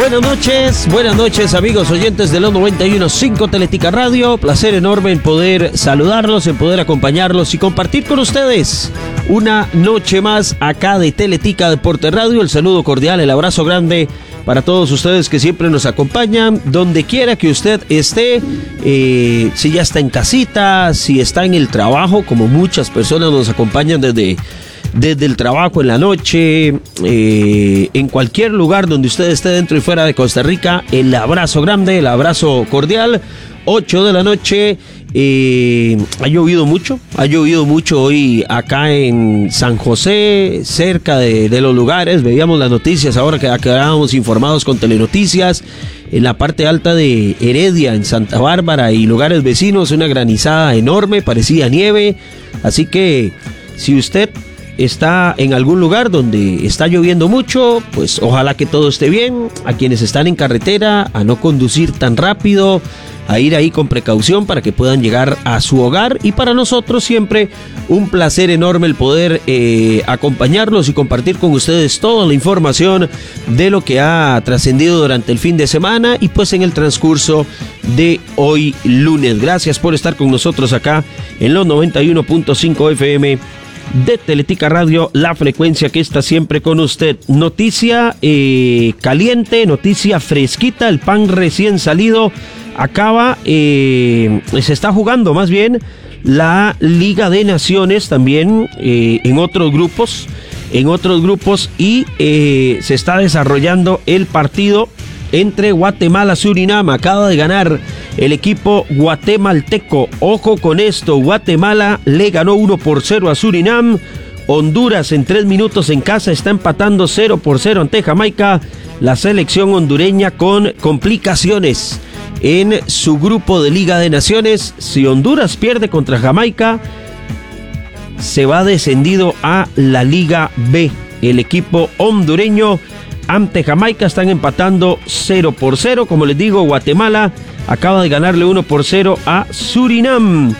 Buenas noches amigos oyentes de los 91.5 Teletica Radio. Placer enorme en poder saludarlos, en poder acompañarlos y compartir con ustedes una noche más acá de Teletica Deporte Radio. El saludo cordial, el abrazo grande para todos ustedes que siempre nos acompañan, donde quiera que usted esté, si ya está en casita, si está en el trabajo, como muchas personas nos acompañan desde el trabajo en la noche, en cualquier lugar donde usted esté dentro y fuera de Costa Rica. El abrazo grande, el abrazo cordial. 8 de la noche, ha llovido mucho hoy acá en San José, cerca de los lugares. Veíamos las noticias ahora que quedábamos informados con Telenoticias. En la parte alta de Heredia, en Santa Bárbara y lugares vecinos, una granizada enorme, parecía nieve. Así que si usted está en algún lugar donde está lloviendo mucho, pues ojalá que todo esté bien. A quienes están en carretera, a no conducir tan rápido, a ir ahí con precaución para que puedan llegar a su hogar. Y para nosotros siempre un placer enorme el poder acompañarlos y compartir con ustedes toda la información de lo que ha trascendido durante el fin de semana y pues en el transcurso de hoy lunes. Gracias por estar con nosotros acá en los 91.5 FM de Teletica Radio, la frecuencia que está siempre con usted. Noticia caliente, noticia fresquita, el pan recién salido. Acaba, se está jugando más bien la Liga de Naciones también en otros grupos y se está desarrollando el partido entre Guatemala-Surinam. Acaba de ganar el equipo guatemalteco. Ojo con esto, Guatemala le ganó 1-0 a Surinam. Honduras en 3 minutos en casa está empatando 0-0 ante Jamaica. La selección hondureña con complicaciones en su grupo de Liga de Naciones. Si Honduras pierde contra Jamaica, se va descendido a la Liga B. El equipo hondureño ante Jamaica están empatando 0-0. Como les digo, Guatemala acaba de ganarle 1-0 a Surinam.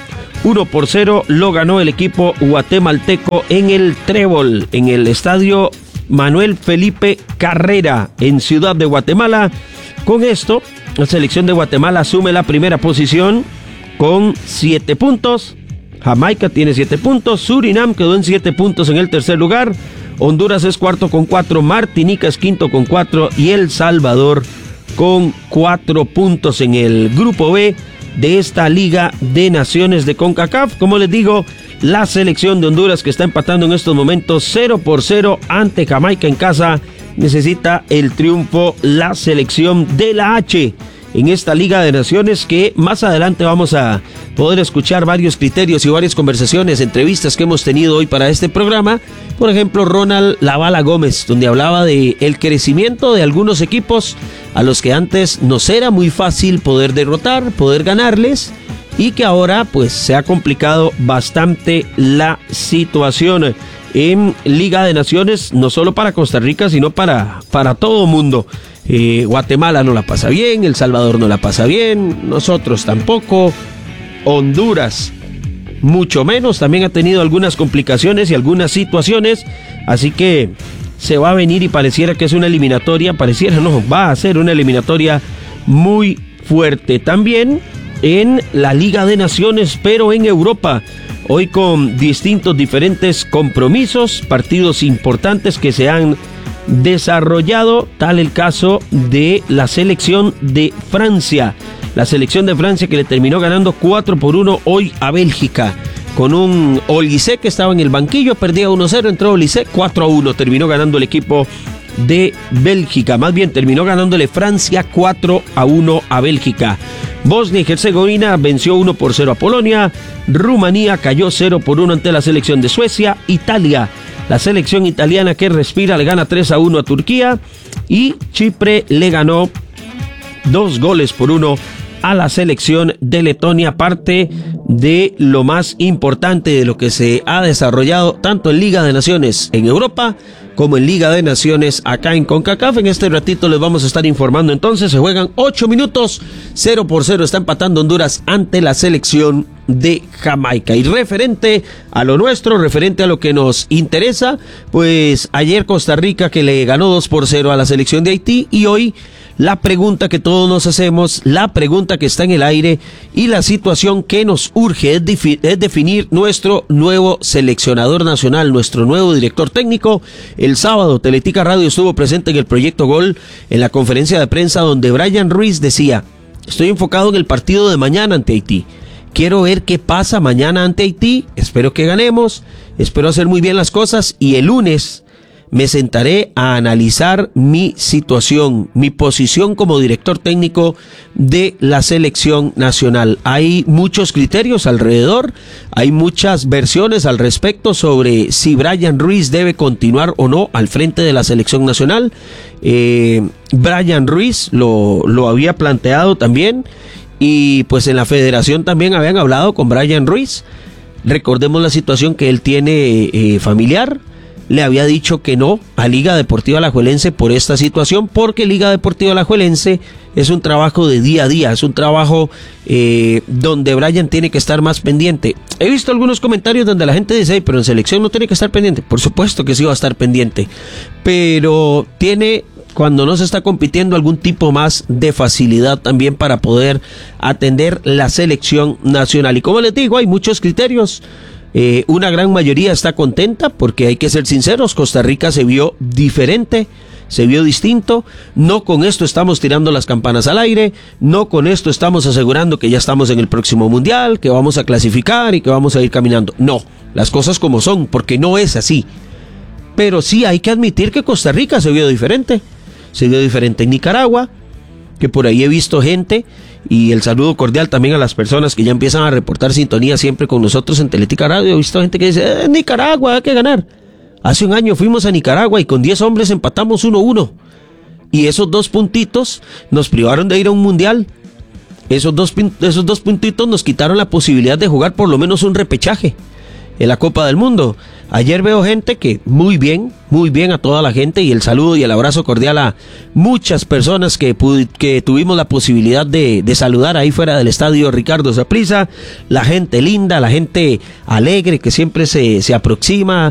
1-0 lo ganó el equipo guatemalteco en el Trébol, en el estadio Manuel Felipe Carrera, en Ciudad de Guatemala. Con esto, la selección de Guatemala asume la primera posición con 7 puntos. Jamaica tiene 7 puntos. Surinam quedó en 7 puntos en el tercer lugar. Honduras es cuarto con 4, Martinica es quinto con 4 y El Salvador con 4 puntos en el grupo B de esta Liga de Naciones de CONCACAF. Como les digo, la selección de Honduras, que está empatando en estos momentos 0-0 ante Jamaica en casa, necesita el triunfo la selección de la H en esta Liga de Naciones, que más adelante vamos a poder escuchar varios criterios y varias conversaciones, entrevistas que hemos tenido hoy para este programa. Por ejemplo, Ronald Lavala Gómez, donde hablaba de el crecimiento de algunos equipos a los que antes nos era muy fácil poder derrotar, poder ganarles, y que ahora pues se ha complicado bastante la situación en Liga de Naciones, no solo para Costa Rica, sino para todo mundo. Guatemala no la pasa bien, El Salvador no la pasa bien, nosotros tampoco, Honduras mucho menos, también ha tenido algunas complicaciones y algunas situaciones, así que se va a venir y pareciera que es una eliminatoria, va a ser una eliminatoria muy fuerte. También en la Liga de Naciones, pero en Europa, hoy con diferentes compromisos, partidos importantes que se han desarrollado, tal el caso de la selección de Francia. La selección de Francia que le terminó ganando 4-1 hoy a Bélgica, con un Olise que estaba en el banquillo, perdía 1-0, entró Olise, 4-1, terminó ganando el equipo de Bélgica, más bien terminó ganándole Francia 4-1 a Bélgica. Bosnia y Herzegovina venció 1-0 a Polonia. Rumanía cayó 0-1 ante la selección de Suecia. Italia, la selección italiana que respira, le gana 3-1 a Turquía. Y Chipre le ganó 2-1 a la selección de Letonia. Parte de lo más importante de lo que se ha desarrollado tanto en Liga de Naciones en Europa como en Liga de Naciones acá en CONCACAF. En este ratito les vamos a estar informando. Entonces se juegan 8 minutos, 0-0 está empatando Honduras ante la selección de Jamaica. Y referente a lo nuestro, referente a lo que nos interesa, pues ayer Costa Rica que le ganó 2-0 a la selección de Haití, y hoy la pregunta que todos nos hacemos, la pregunta que está en el aire y la situación que nos urge es definir nuestro nuevo seleccionador nacional, nuestro nuevo director técnico. El sábado Teletica Radio estuvo presente en el Proyecto Gol en la conferencia de prensa donde Brian Ruiz decía: estoy enfocado en el partido de mañana ante Haití. Quiero ver qué pasa mañana ante Haití, espero que ganemos, espero hacer muy bien las cosas y el lunes me sentaré a analizar mi situación, mi posición como director técnico de la selección nacional. Hay muchos criterios alrededor, hay muchas versiones al respecto sobre si Brian Ruiz debe continuar o no al frente de la selección nacional. Brian Ruiz lo había planteado también, y pues en la federación también habían hablado con Brian Ruiz. Recordemos la situación que él tiene familiar. Le había dicho que no a Liga Deportiva Alajuelense por esta situación, porque Liga Deportiva Alajuelense es un trabajo de día a día, es un trabajo donde Brian tiene que estar más pendiente. He visto algunos comentarios donde la gente dice: pero en selección no tiene que estar pendiente. Por supuesto que sí va a estar pendiente, pero tiene, cuando no se está compitiendo, algún tipo más de facilidad también para poder atender la selección nacional. Y como les digo, hay muchos criterios. Una gran mayoría está contenta porque, hay que ser sinceros, Costa Rica se vio diferente, se vio distinto. No con esto estamos tirando las campanas al aire, no con esto estamos asegurando que ya estamos en el próximo mundial, que vamos a clasificar y que vamos a ir caminando. No, las cosas como son, porque no es así. Pero sí hay que admitir que Costa Rica se vio diferente. Se vio diferente en Nicaragua, que por ahí he visto gente, y el saludo cordial también a las personas que ya empiezan a reportar sintonía siempre con nosotros en Teletica Radio. He visto gente que dice: Nicaragua, hay que ganar. Hace un año fuimos a Nicaragua y con 10 hombres empatamos 1-1. Y esos 2 puntitos nos privaron de ir a un mundial. Esos dos puntitos nos quitaron la posibilidad de jugar por lo menos un repechaje en la Copa del Mundo. Ayer veo gente que muy bien a toda la gente, y el saludo y el abrazo cordial a muchas personas que tuvimos la posibilidad de saludar ahí fuera del estadio Ricardo Saprissa. La gente linda, la gente alegre que siempre se aproxima,